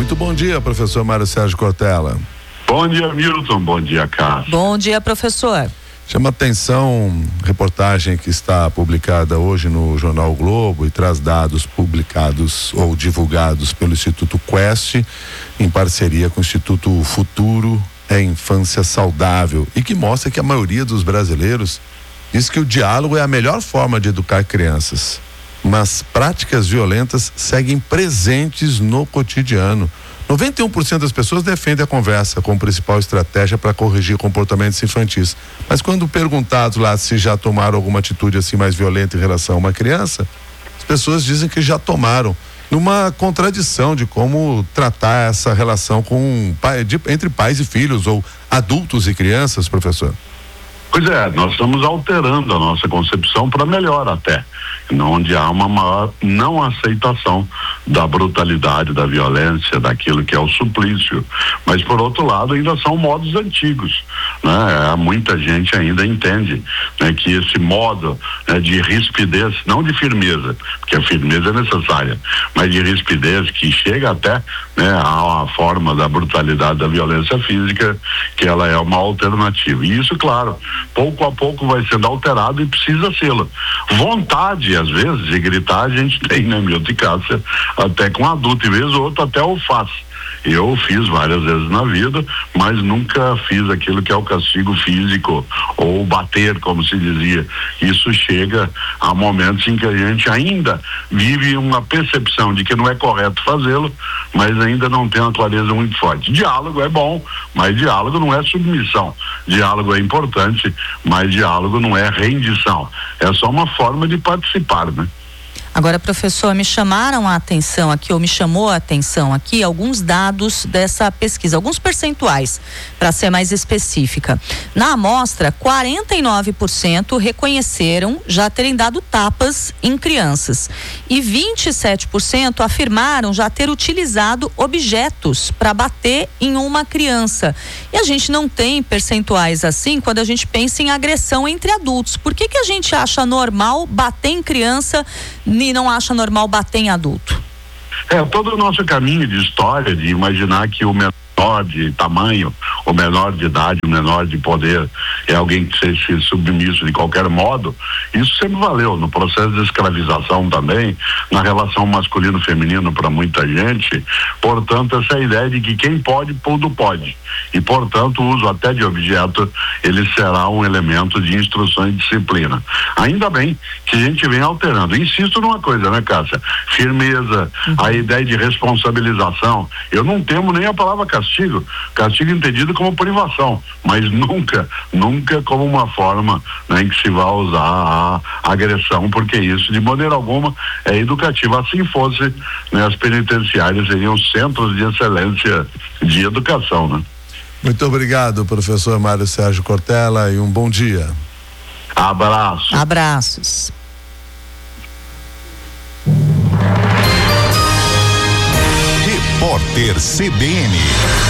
Muito bom dia, professor Mário Sérgio Cortella. Bom dia, Milton. Bom dia, Cássio. Bom dia, professor. Chama atenção reportagem que está publicada hoje no Jornal o Globo e traz dados publicados ou divulgados pelo Instituto Quest, em parceria com o Instituto Futuro é Infância Saudável, e que mostra que a maioria dos brasileiros diz que o diálogo é a melhor forma de educar crianças, mas práticas violentas seguem presentes no cotidiano. 91% das pessoas defendem a conversa como principal estratégia para corrigir comportamentos infantis. Mas quando perguntados lá se já tomaram alguma atitude assim mais violenta em relação a uma criança, as pessoas dizem que já tomaram, numa contradição de como tratar essa relação entre pais e filhos, ou adultos e crianças, professor. Pois é, nós estamos alterando a nossa concepção para melhor até, onde há uma maior não aceitação da brutalidade, da violência, daquilo que é o suplício. Mas, por outro lado, ainda são modos antigos, né? Muita gente ainda entende, né, que esse modo, né, de rispidez, não de firmeza, porque a firmeza é necessária, mas de rispidez que chega até, né, a forma da brutalidade, da violência física, que ela é uma alternativa. E isso, claro, pouco a pouco vai sendo alterado e precisa ser. Vontade, às vezes, de gritar a gente tem, né, Milton e Cássia, até com adulto, e vez ou outro até o faz. Eu fiz várias vezes na vida, mas nunca fiz aquilo que é o castigo físico ou bater, como se dizia. Isso chega a momentos em que a gente ainda vive uma percepção de que não é correto fazê-lo, mas ainda não tem uma clareza muito forte. Diálogo é bom, mas diálogo não é submissão. Diálogo é importante, mas diálogo não é rendição. É só uma forma de participar, né? Agora, professor, me chamou a atenção aqui alguns dados dessa pesquisa, alguns percentuais, para ser mais específica. Na amostra, 49% reconheceram já terem dado tapas em crianças e 27% afirmaram já ter utilizado objetos para bater em uma criança. E a gente não tem percentuais assim quando a gente pensa em agressão entre adultos. Por que a gente acha normal bater em criança e não acha normal bater em adulto? Todo o nosso caminho de história, de imaginar que o menor de tamanho, o menor de idade, o menor de poder é alguém que seja submisso de qualquer modo, isso sempre valeu no processo de escravização também, na relação masculino-feminino para muita gente. Portanto, essa ideia de que quem pode, tudo pode, e portanto o uso até de objeto, ele será um elemento de instrução e disciplina. Ainda bem que a gente vem alterando. Insisto numa coisa, né, Cássia? Firmeza, a ideia de responsabilização. Eu não temo nem a palavra castigo entendido como privação, mas nunca como uma forma, né, em que se vai usar a agressão, porque isso de maneira alguma é educativo. Assim fosse, né, as penitenciárias seriam centros de excelência de educação, né? Muito obrigado, professor Mário Sérgio Cortella, e um bom dia. Abraços. Repórter CBN.